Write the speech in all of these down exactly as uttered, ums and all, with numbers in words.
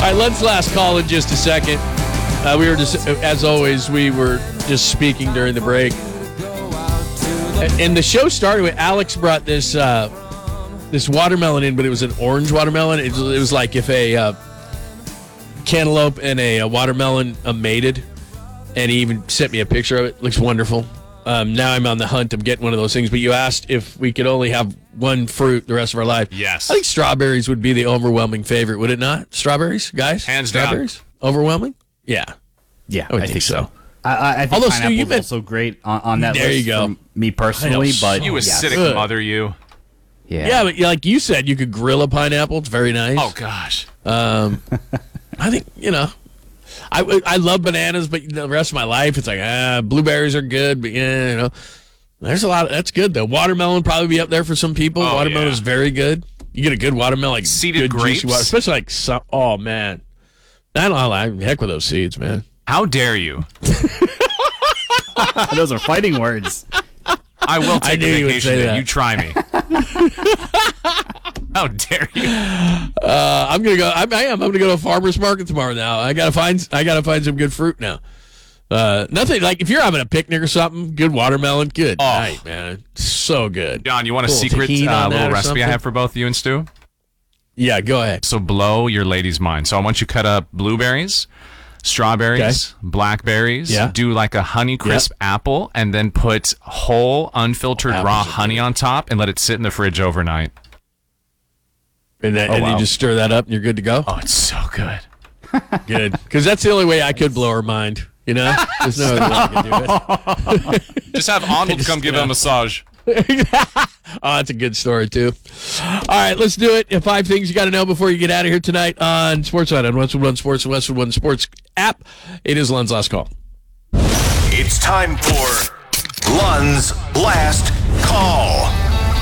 right, let's last call in just a second. Uh, we were just, as always, we were just speaking during the break. And the show started with Alex brought this uh, this watermelon in, but it was an orange watermelon. It was, it was like if a uh, cantaloupe and a, a watermelon uh, mated, and he even sent me a picture of it. It looks wonderful. Um, now I'm on the hunt of getting one of those things, but you asked if we could only have one fruit the rest of our life. Yes. I think strawberries would be the overwhelming favorite, would it not? Strawberries, guys? Hands strawberries? down. Overwhelming? Yeah. Yeah, I, would I think, think so. so. I, I think Although, Stu, pineapple you've is been- also great on, on that There list you go. for me personally, but You yes. acidic Good. mother, you. Yeah. Yeah, but like you said, you could grill a pineapple. It's very nice. Oh, gosh. Um, I think, you know, I, I love bananas, but the rest of my life, it's like, ah, blueberries are good, but yeah, you know, there's a lot of, that's good though. Watermelon probably be up there for some people. Oh, Watermelon yeah. is very good. You get a good watermelon, like Seeded good juicy grapes? water, especially like, some, oh man. I don't know, heck with those seeds, man. How dare you? Those are fighting words. I will I take knew a you would vacation say day. that. You try me. How dare you? Uh, I'm gonna go. I, I am. I'm gonna go to a farmer's market tomorrow. Now I gotta find. I gotta find some good fruit now. Uh, nothing like if you're having a picnic or something. Good watermelon. Good Oh. night, man. So good. John, you want a Little secret tahini uh, on that little or recipe I something? have for both you and Stu? Yeah, go ahead. So blow your lady's mind. So I want you to cut up blueberries, strawberries, blackberries. Yeah. Do like a honey crisp apple, and then put whole unfiltered Oh, raw apples are honey good. on top, and let it sit in the fridge overnight. And, then, Oh, and wow. you just stir that up, and you're good to go. Oh, it's so good. Good, because that's the only way I could blow her mind. You know, there's no other way I can do it. Just have Arnold come give it a massage. Oh, that's a good story too. All right, let's do it. Five things you got to know before you get out of here tonight on Sportsline on Westwood One Sports and Westwood One Sports app. It is Lund's last call. It's time for Lund's Last Call.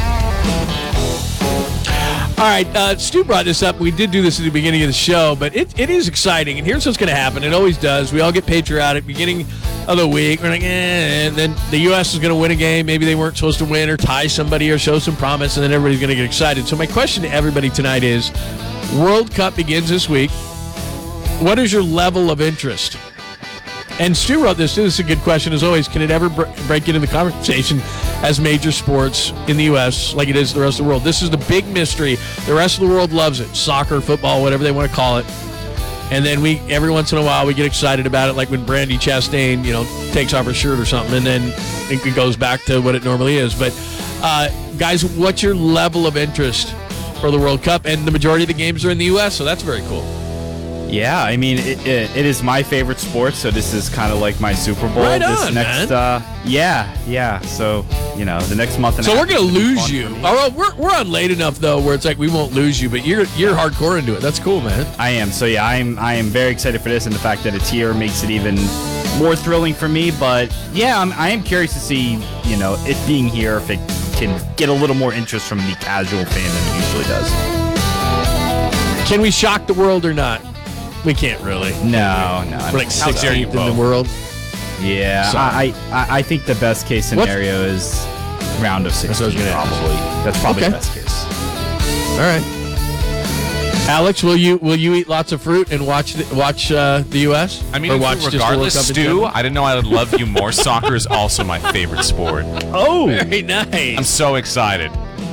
All right, uh, Stu brought this up. We did do this at the beginning of the show, but it, it is exciting. And here's what's going to happen. It always does. We all get patriotic beginning of the week. We're like, eh, and then the U S is going to win a game. Maybe they weren't supposed to win or tie somebody or show some promise, and then everybody's going to get excited. So my question to everybody tonight is, World Cup begins this week. What is your level of interest? And Stu wrote this, too. This is a good question, as always. Can it ever br- break into the conversation as major sports in the U S like it is the rest of the world? This is the big mystery. The rest of the world loves it. Soccer, football, whatever they want to call it. And then we, every once in a while, we get excited about it, like when Brandy Chastain, you know, takes off her shirt or something, and then it goes back to what it normally is. But, uh, guys, what's your level of interest for the World Cup? And the majority of the games are in the U S, so that's very cool. Yeah, I mean, it, it, it is my favorite sport, so this is kind of like my Super Bowl. Right this on, next, man. Uh, yeah, yeah. So, you know, the next month and So a we're half gonna is gonna be lose fun you. for me. All right, we're we're on late enough though, where it's like we won't lose you, but you're you're hardcore into it. That's cool, man. I am. So yeah, I'm I am very excited for this, and the fact that it's here makes it even more thrilling for me. But yeah, I'm, I am curious to see, you know, it being here, if it can get a little more interest from the casual fan than it usually does. Can we shock the world or not? We can't really. No, no. We're like How dare you sixteenth in the both. world. Yeah, Sorry. I, I I think the best case scenario is round of That's what I was sixteen. gonna ask. Probably that's probably Okay. the best case. All right. Alex, will you will you eat lots of fruit and watch the, watch uh, the U S? I mean, or watch just the World regardless, Cup in Stu, general? I didn't know I would love you more. Soccer is also my favorite sport. Oh, very nice. I'm so excited.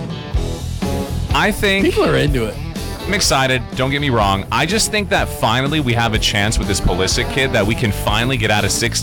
I think People are into it. I'm excited. Don't get me wrong. I just think that finally we have a chance with this Pulisic kid that we can finally get out of six